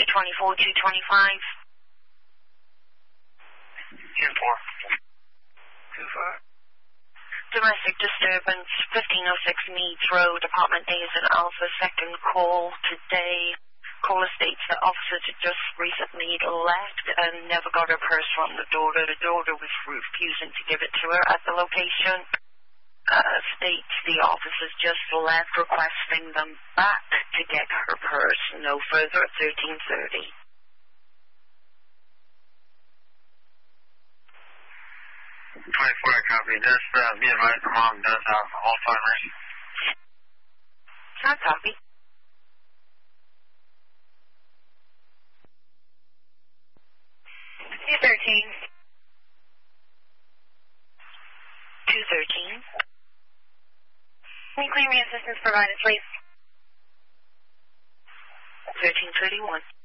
224, 225. 10-4. 2-5. Domestic disturbance, 1506 Meads Road, apartment A is an Alpha, second call today. Caller states that officers had just recently left and never got her purse from the daughter. The daughter was refusing to give it to her at the location. States the officers just left requesting them back to get her purse. No further at 13:30. 24, copy. Just be advised the mom does have Alzheimer's. I copy. $213. 213. Can you clear me assistance provided, please? 1331.